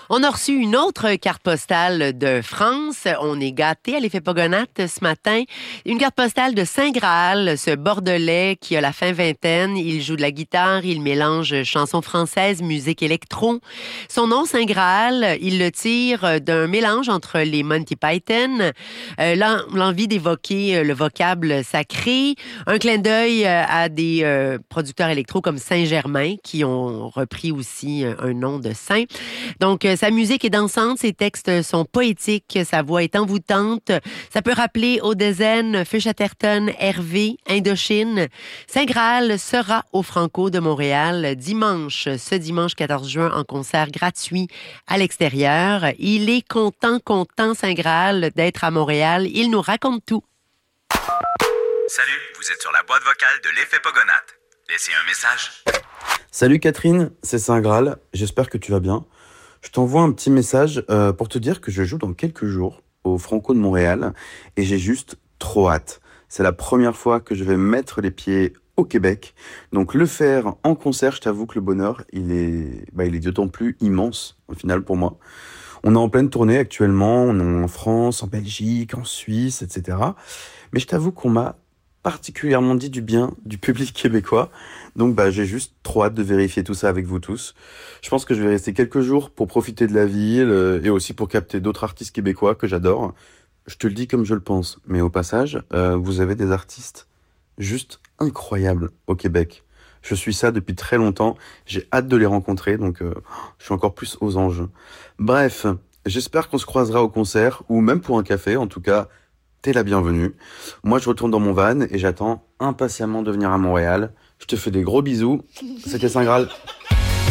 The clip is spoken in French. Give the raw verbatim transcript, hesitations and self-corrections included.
On a reçu une autre carte postale de France. On est gâtés à l'effet Pogonate ce matin. Une carte postale de Saint-Graal, ce Bordelais qui a la fin vingtaine. Il joue de la guitare, il mélange chansons françaises, musique électro. Son nom, Saint-Graal, il le tire d'un mélange entre les Monty Python, euh, l'envie d'évoquer le vocable sacré, un clin d'œil à des euh, producteurs électro comme Saint-Germain qui ont repris aussi un nom de saint. Donc, sa musique est dansante, ses textes sont poétiques, sa voix est envoûtante. Ça peut rappeler Odezen, Fuchs Chatterton, Hervé, Indochine. Saint-Graal sera au Franco de Montréal dimanche, ce dimanche quatorze juin, en concert gratuit à l'extérieur. Il est content, content, Saint-Graal, d'être à Montréal. Il nous raconte tout. Salut, vous êtes sur la boîte vocale de l'effet Pogonate. Laissez un message. Salut Catherine, c'est Saint-Graal. J'espère que tu vas bien. Je t'envoie un petit message euh, pour te dire que je joue dans quelques jours au Franco de Montréal et j'ai juste trop hâte. C'est la première fois que je vais mettre les pieds au Québec. Donc le faire en concert, je t'avoue que le bonheur, il est, bah, il est d'autant plus immense au final pour moi. On est en pleine tournée actuellement, on est en France, en Belgique, en Suisse, et cetera. Mais je t'avoue qu'on m'a particulièrement dit du bien du public québécois. Donc bah, j'ai juste trop hâte de vérifier tout ça avec vous tous. Je pense que je vais rester quelques jours pour profiter de la ville euh, et aussi pour capter d'autres artistes québécois que j'adore. Je te le dis comme je le pense, mais au passage, euh, vous avez des artistes juste incroyables au Québec. Je suis ça depuis très longtemps, j'ai hâte de les rencontrer, donc euh, je suis encore plus aux anges. Bref, j'espère qu'on se croisera au concert, ou même pour un café, en tout cas, t'es la bienvenue. Moi, je retourne dans mon van et j'attends impatiemment de venir à Montréal. Je te fais des gros bisous. C'était Saint-Graal.